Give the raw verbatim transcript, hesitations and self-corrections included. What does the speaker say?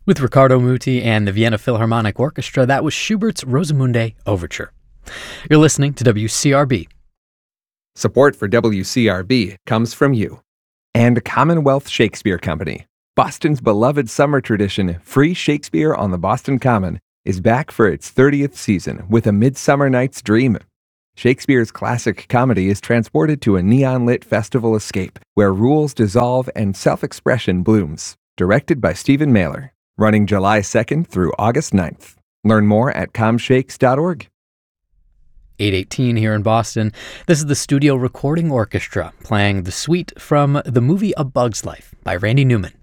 With Riccardo Muti and the Vienna Philharmonic Orchestra, that was Schubert's Rosamunde Overture. You're listening to W C R B. Support for W C R B comes from you. And Commonwealth Shakespeare Company. Boston's beloved summer tradition, Free Shakespeare on the Boston Common, is back for its thirtieth season with A Midsummer Night's Dream. Shakespeare's classic comedy is transported to a neon-lit festival escape where rules dissolve and self-expression blooms. Directed by Stephen Mailer. Running July second through August ninth. Learn more at comshakes dot org. eight eighteen here in Boston. This is the Studio Recording Orchestra playing the suite from the movie A Bug's Life by Randy Newman.